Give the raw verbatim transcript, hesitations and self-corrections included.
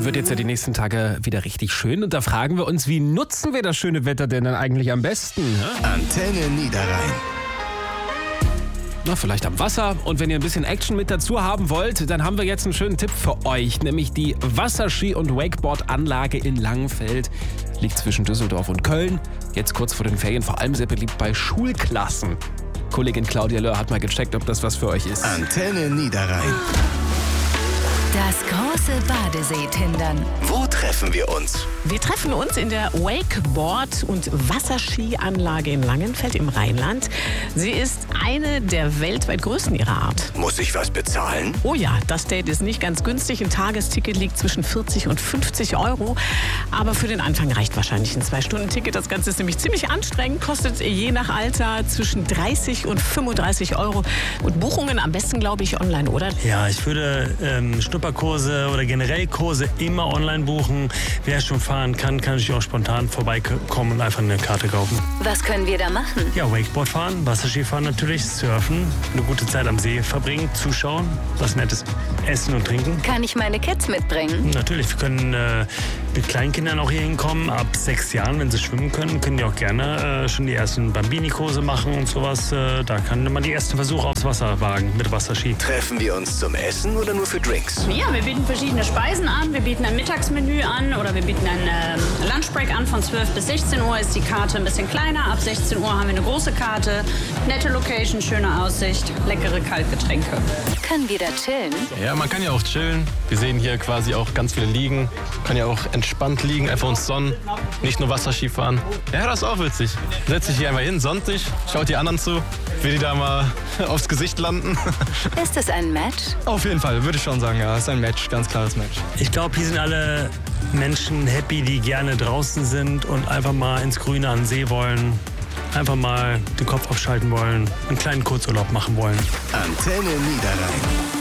Wird jetzt ja die nächsten Tage wieder richtig schön. Und da fragen wir uns, wie nutzen wir das schöne Wetter denn dann eigentlich am besten? Ne? Antenne Niederrhein. Na, vielleicht am Wasser. Und wenn ihr ein bisschen Action mit dazu haben wollt, dann haben wir jetzt einen schönen Tipp für euch. Nämlich die Wasserski- und Wakeboard-Anlage in Langenfeld. Liegt zwischen Düsseldorf und Köln. Jetzt kurz vor den Ferien vor allem sehr beliebt bei Schulklassen. Kollegin Claudia Löhr hat mal gecheckt, ob das was für euch ist. Antenne Niederrhein. Das große Badesee-Tindern. Wo treffen wir uns? Wir treffen uns in der Wakeboard- und Wasserskianlage in Langenfeld im Rheinland. Sie ist eine der weltweit größten ihrer Art. Muss ich was bezahlen? Oh ja, das Date ist nicht ganz günstig. Ein Tagesticket liegt zwischen vierzig und fünfzig Euro. Aber für den Anfang reicht wahrscheinlich ein Zwei-Stunden-Ticket. Das Ganze ist nämlich ziemlich anstrengend, kostet je nach Alter zwischen dreißig und fünfunddreißig Euro. Und Buchungen am besten, glaube ich, online, oder? Ja, ich würde ähm, Schnupperkurse oder generell Kurse immer online buchen. Wer schon fahren kann, kann natürlich auch spontan vorbeikommen und einfach eine Karte kaufen. Was können wir da machen? Ja, Wakeboard fahren, Wasserski fahren natürlich, surfen, eine gute Zeit am See verbringen, zuschauen, was Nettes essen und trinken. Kann ich meine Kids mitbringen? Natürlich, wir können äh, mit Kleinkindern auch hier hinkommen. Ab sechs Jahren, wenn sie schwimmen können, können die auch gerne äh, schon die ersten Bambini-Kurse machen und sowas. Äh, da kann man die ersten Versuche aufs Wasser wagen mit Wasserski. Treffen wir uns zum Essen oder nur für Drinks? Ja, wir bieten verschiedene Speisen an. Wir bieten ein Mittagsmenü an oder wir bieten einen ähm, Lunchbreak an. Von zwölf bis sechzehn Uhr ist die Karte ein bisschen kleiner. Ab sechzehn Uhr haben wir eine große Karte. Nette Location, schöne Aussicht, leckere Kaltgetränke. Können wir da chillen? Ja, man kann ja auch chillen. Wir sehen hier quasi auch ganz viele Liegen. Kann ja auch entspannt liegen, einfach uns sonnen. Nicht nur Wasserski fahren. Ja, das ist auch witzig. Setz dich hier einmal hin, sonnt dich, schaut die anderen zu, wie die da mal aufs Gesicht landen. Ist es ein Match? Auf jeden Fall, würde ich schon sagen, ja. Es ist ein Match, ganz klares Match. Ich glaube, hier sind alle Menschen happy, die gerne draußen sind und einfach mal ins Grüne an den See wollen. Einfach mal den Kopf abschalten wollen, einen kleinen Kurzurlaub machen wollen. Antenne Niederrhein.